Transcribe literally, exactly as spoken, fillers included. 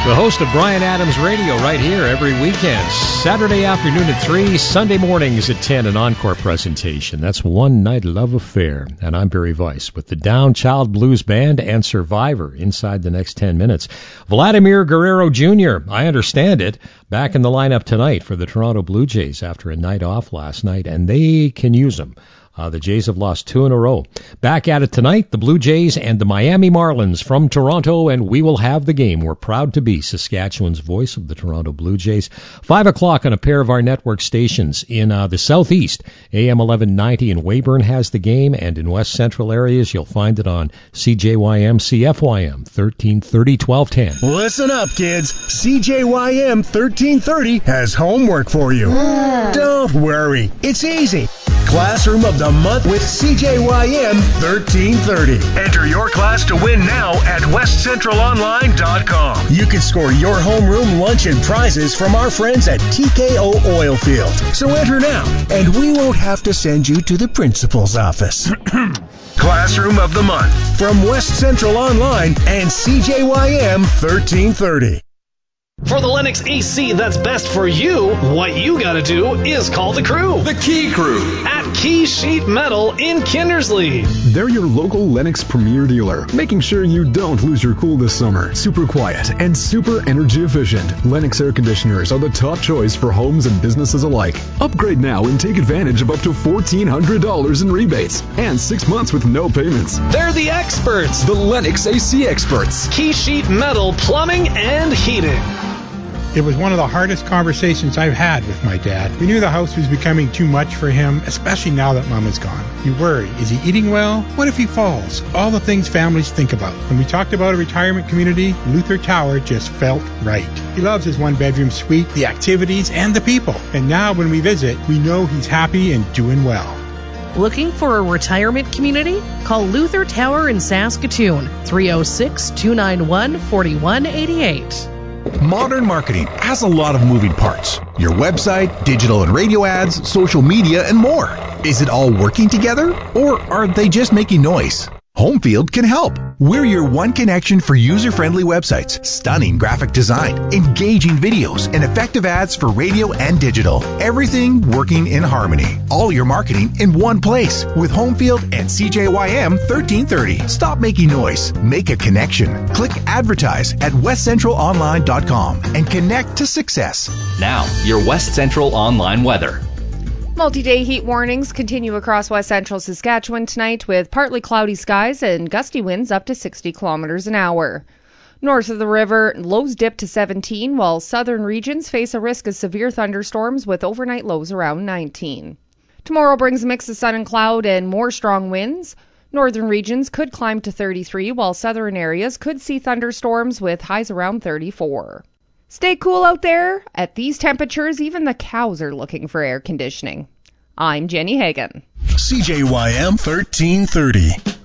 The host of Bryan Adams Radio right here every weekend. Saturday afternoon at three, Sunday mornings at ten, an encore presentation. That's One Night Love Affair. And I'm Barry Weiss with the Down Child Blues Band and Survivor inside the next ten minutes. Vladimir Guerrero Junior, I understand it, back in the lineup tonight for the Toronto Blue Jays after a night off last night, and they can use him. Uh, the Jays have lost two in a row. Back at it tonight, the Blue Jays and the Miami Marlins from Toronto, and we will have the game. We're proud to be Saskatchewan's voice of the Toronto Blue Jays. Five o'clock on a pair of our network stations in uh, the southeast. A M eleven ninety in Weyburn has the game, and in west central areas, you'll find it on C J Y M, C F Y M, thirteen thirty, twelve ten. Listen up, kids. C J Y M thirteen thirty has homework for you. Don't worry. It's easy. Classroom of the Month with C J Y M thirteen thirty. Enter your class to win now at west central online dot com. You can score your homeroom lunch and prizes from our friends at T K O Oilfield. So enter now, and we won't have to send you to the principal's office. Classroom of the Month from West Central Online and C J Y M thirteen thirty. For the Lennox A C that's best for you, what you gotta do is call the crew. The Key Crew. At Key Sheet Metal in Kindersley. They're your local Lennox Premier dealer, making sure you don't lose your cool this summer. Super quiet and super energy efficient. Lennox air conditioners are the top choice for homes and businesses alike. Upgrade now and take advantage of up to fourteen hundred dollars in rebates and six months with no payments. They're the experts. The Lennox A C experts. Key Sheet Metal Plumbing and Heating. It was one of the hardest conversations I've had with my dad. We knew the house was becoming too much for him, especially now that Mom is gone. You worry, is he eating well? What if he falls? All the things families think about. When we talked about a retirement community, Luther Tower just felt right. He loves his one-bedroom suite, the activities, and the people. And now when we visit, we know he's happy and doing well. Looking for a retirement community? Call Luther Tower in Saskatoon, three oh six, two nine one, four one eight eight. Modern marketing has a lot of moving parts. Your website, digital and radio ads, social media, and more. Is it all working together, or are they just making noise? Homefield can help. We're your one connection for user-friendly websites, stunning graphic design, engaging videos, and effective ads for radio and digital. Everything working in harmony. All your marketing in one place with Homefield and C J Y M thirteen thirty. Stop making noise. Make a connection. Click advertise at west central online dot com and connect to success. Now, your West Central Online weather. Multi-day heat warnings continue across west central Saskatchewan tonight with partly cloudy skies and gusty winds up to sixty kilometers an hour. North of the river, lows dip to seventeen, while southern regions face a risk of severe thunderstorms with overnight lows around nineteen. Tomorrow brings a mix of sun and cloud and more strong winds. Northern regions could climb to thirty-three, while southern areas could see thunderstorms with highs around thirty-four. Stay cool out there. At these temperatures, even the cows are looking for air conditioning. I'm Jenny Hagan. C J Y M thirteen thirty.